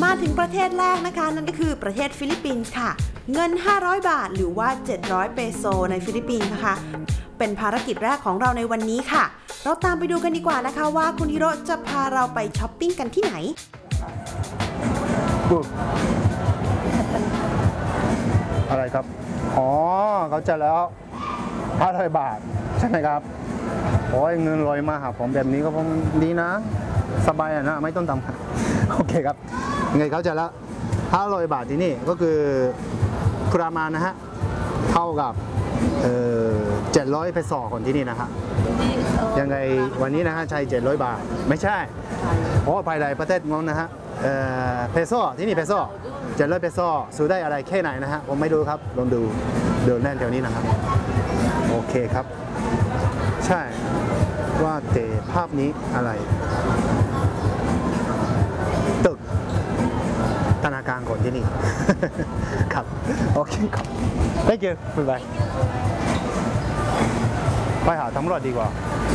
มาถึงประเทศแรกนะคะนั่นก็คือประเทศฟิลิปปินส์ค่ะเงิน500 บาทหรือว่า700เปโซในฟิลิปปินส์นะคะเป็นภารกิจแรกของเราในวันนี้ค่ะเราตามไปดูกันดีกว่านะคะว่าคุณฮิโร่จะพาเราไปช้อปปิ้งกันที่ไหนอะไรครับอ๋อเขาจะแล้ว500 บาทใช่ไหมครับโอ้ยเงินลอยมาหาผมแบบนี้ก็คงดีนะสบายนะไม่ต้องทำโอเคครับไงเขาจะแล้ว500 บาทที่นี่ก็คือประมาณนะฮะเท่ากับ700 เปโซคนที่นี่นะฮะยังไงวันนี้นะฮะใช้700 บาทไม่ใช่เพราะภายในประเทศงงนะฮะเปโซที่นี่เปโซ700 เปโซซื้อได้อะไรแค่ไหนนะฮะผมไม่รู้ครับลองดูเดินเล่นแถวนี้นะครับโอเคครับใช่ว่าแต่ภาพนี้อะไรตึกธนาคารคนที่นี่ ครับโอเคครับ thank you บ๊ายบายไปหาตำรวจดีกว่า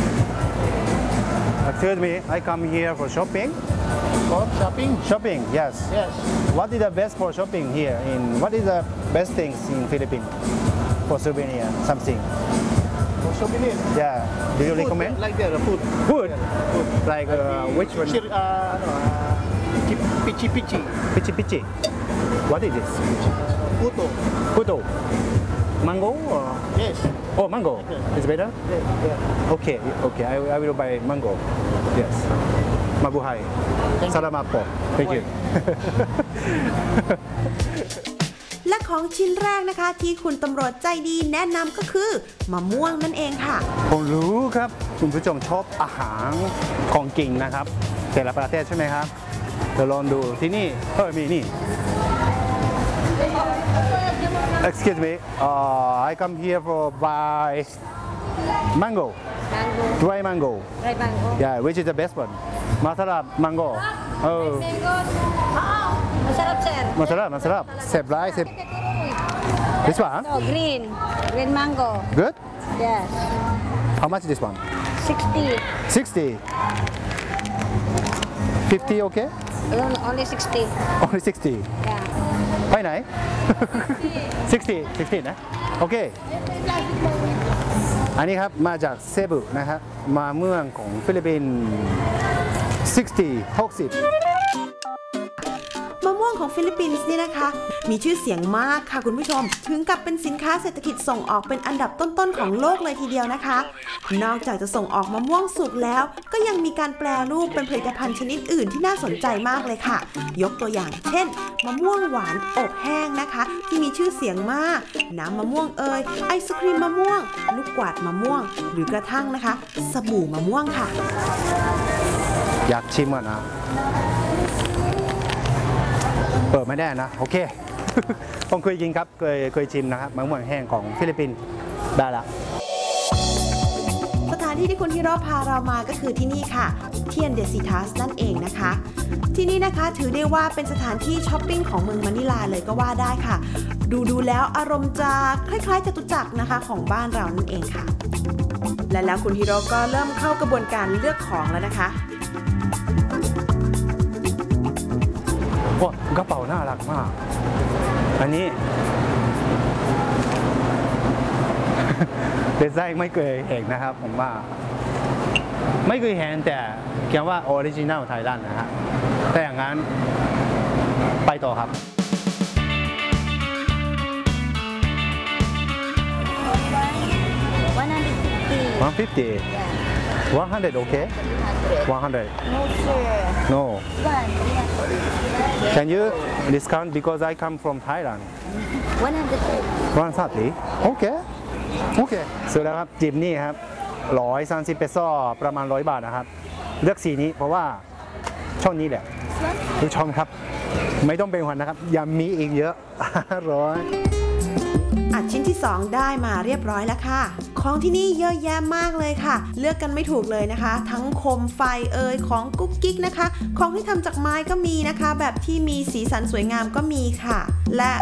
excuse me I come here for shopping For shopping? shopping yes Yes. what is the best for shopping here in what is the best things in Philippines for souvenir something For souvenir? yeah do you Food, recommend like that, food. food like which one Pichi pichi. pichi pichi what is this Puto. puto mango or Yes. oh mango is better Yeah. okay okay I will buy mango yes mabuhay salamat po thank you และของชิ้นแรกนะคะที่คุณตำรวจใจดีแนะนำก็คือมะม่วงนั่นเองค่ะผมรู้ครับคุณผู้ชมชอบอาหารของกินนะครับแต่ละประเทศใช่ไหมครับเดี๋ยวลองดูที่นี่มีนี่ excuse me I come here for buy mango dry mango Dry mango. yeah which is the best one masarap mango Mango. Masarap, sir. masarap sep right sep this one No, green. Green mango. good Yes. how much this one 60. 60 50 okay Only 60. only 60 Yeah. ไปไหน 60 นะโอเคอันนี้ครับมาจากเซบุนะครับมาเมืองของฟิลิปปินส์60 มะม่วงของฟิลิปปินส์นี่นะคะมีชื่อเสียงมากค่ะคุณผู้ชมถึงกับเป็นสินค้าเศรษฐกิจส่งออกเป็นอันดับต้นๆของโลกเลยทีเดียวนะคะนอกจากจะส่งออกมะม่วงสุกแล้วก็ยังมีการแปรรูปเป็นผลิตภัณฑ์ชนิดอื่นที่น่าสนใจมากเลยค่ะยกตัวอย่างเช่นมะม่วงหวานอบแห้งนะคะที่มีชื่อเสียงมากน้ำมะม่วงไอศครีมมะม่วงลูกกวาดมะม่วงหรือกระทั่งนะคะสบู่มะม่วงค่ะอยากชิมอ่ะนะเปิดไม่ได้นะโอเค ผมเคยกินครับเคยชิมนะครับมะม่วงแห้งของฟิลิปปินส์ได้ละสถานที่ที่คุณฮิโร่พาเรามาก็คือที่นี่ค่ะเทียนเดซิทัสนั่นเองนะคะที่นี่นะคะถือได้ว่าเป็นสถานที่ช้อปปิ้งของเมืองมะนิลาเลยก็ว่าได้ค่ะดูแล้วอารมณ์จะคล้ายๆจตุจักรนะคะของบ้านเรานั่นเองค่ะและแล้วคุณฮิโร่ก็เริ่มเข้ากระบวนการเลือกของแล้วนะคะกระเป๋าน่ารักมากอันนี้ ดีไซน์ไม่เคยเห็นนะครับผมว่าไม่เคยเห็นแต่เขียนว่าออริจินัลไทยแลนด์นะฮะแต่อย่างนั้นไปต่อครับ150 okay 100 No, sir. no One. can you discount because I come from Thailand 100. โอเคซื้อแล้วครับจิบนี่ครับ130 เปโซประมาณ100 บาทนะครับเลือกสีนี้เพราะว่าช่องนี้แหละทุกช่องครับไม่ต้องเป็นห่วงนะครับยังมีอีกเยอะ100 ชิ้นที่2ได้มาเรียบร้อยแล้วค่ะของที่นี่เยอะแยะมากเลยค่ะเลือกกันไม่ถูกเลยนะคะทั้งโคมไฟของกุ๊กกิ๊กนะคะของที่ทำจากไม้ก็มีนะคะแบบที่มีสีสันสวยงามก็มีค่ะและ